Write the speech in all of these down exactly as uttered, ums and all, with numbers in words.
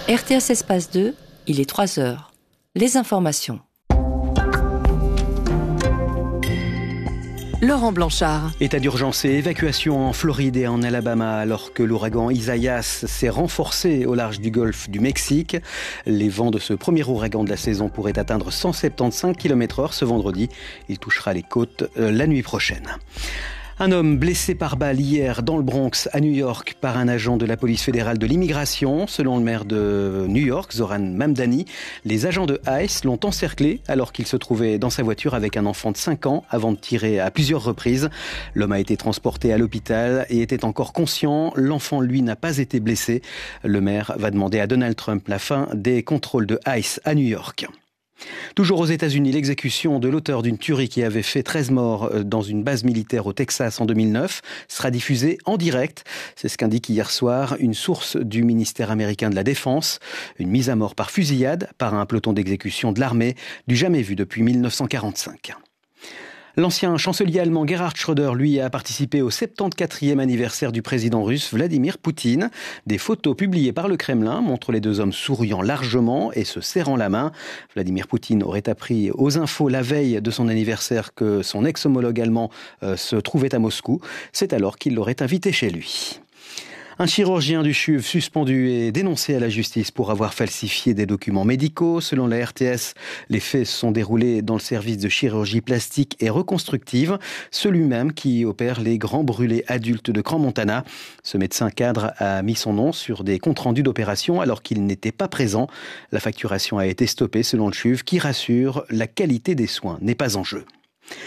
R T S Espace deux, il est trois heures. Les informations. Laurent Blanchard. État d'urgence et évacuation en Floride et en Alabama alors que l'ouragan Isaias s'est renforcé au large du golfe du Mexique. Les vents de ce premier ouragan de la saison pourraient atteindre cent soixante-quinze kilomètres heure ce vendredi. Il touchera les côtes euh, la nuit prochaine. Un homme blessé par balle hier dans le Bronx, à New York, par un agent de la police fédérale de l'immigration. Selon le maire de New York, Zoran Mamdani, les agents de ICE l'ont encerclé alors qu'il se trouvait dans sa voiture avec un enfant de cinq ans avant de tirer à plusieurs reprises. L'homme a été transporté à l'hôpital et était encore conscient. L'enfant, lui, n'a pas été blessé. Le maire va demander à Donald Trump la fin des contrôles de ICE à New York. Toujours aux États-Unis, l'exécution de l'auteur d'une tuerie qui avait fait treize morts dans une base militaire au Texas en deux mille neuf sera diffusée en direct. C'est ce qu'indique hier soir une source du ministère américain de la Défense. Une mise à mort par fusillade par un peloton d'exécution de l'armée du jamais vu depuis mille neuf cent quarante-cinq. L'ancien chancelier allemand Gerhard Schröder, lui, a participé au soixante-quatrième anniversaire du président russe Vladimir Poutine. Des photos publiées par le Kremlin montrent les deux hommes souriant largement et se serrant la main. Vladimir Poutine aurait appris aux infos la veille de son anniversaire que son ex-homologue allemand euh, se trouvait à Moscou. C'est alors qu'il l'aurait invité chez lui. Un chirurgien du CHUV suspendu et dénoncé à la justice pour avoir falsifié des documents médicaux. Selon la R T S, les faits se sont déroulés dans le service de chirurgie plastique et reconstructive, celui-même qui opère les grands brûlés adultes de Crans-Montana. Ce médecin cadre a mis son nom sur des comptes rendus d'opération alors qu'il n'était pas présent. La facturation a été stoppée selon le CHUV qui rassure, la qualité des soins n'est pas en jeu.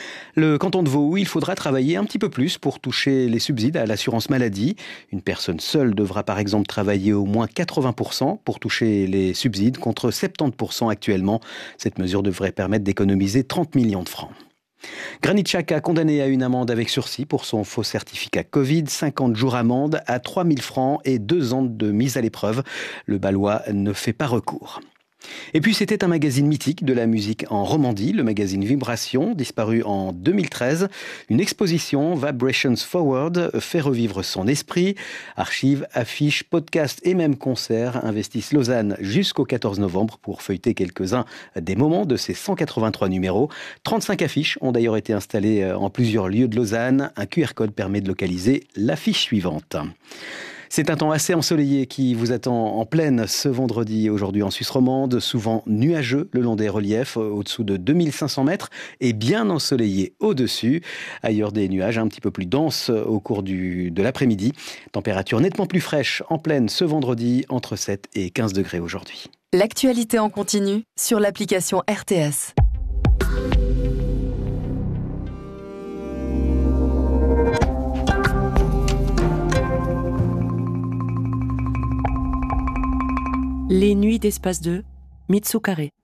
Le canton de Vaud, il faudra travailler un petit peu plus pour toucher les subsides à l'assurance maladie. Une personne seule devra par exemple travailler au moins quatre-vingts pour cent pour toucher les subsides contre soixante-dix pour cent actuellement. Cette mesure devrait permettre d'économiser trente millions de francs. Granit Xhaka condamné à une amende avec sursis pour son faux certificat Covid, cinquante jours amende à trois mille francs et deux ans de mise à l'épreuve. Le Balois ne fait pas recours. Et puis c'était un magazine mythique de la musique en Romandie, le magazine Vibration, disparu en deux mille treize. Une exposition, Vibrations Forward, fait revivre son esprit. Archives, affiches, podcasts et même concerts investissent Lausanne jusqu'au quatorze novembre pour feuilleter quelques-uns des moments de ces cent quatre-vingt-trois numéros. trente-cinq affiches ont d'ailleurs été installées en plusieurs lieux de Lausanne. Un Q R code permet de localiser l'affiche suivante. C'est un temps assez ensoleillé qui vous attend en pleine ce vendredi aujourd'hui en Suisse romande, souvent nuageux le long des reliefs au-dessous de deux mille cinq cents mètres et bien ensoleillé au-dessus. Ailleurs des nuages un petit peu plus denses au cours du, de l'après-midi. Température nettement plus fraîche en pleine ce vendredi, entre sept et quinze degrés aujourd'hui. L'actualité en continu sur l'application R T S. Les nuits d'Espace deux, Mitsu Carré.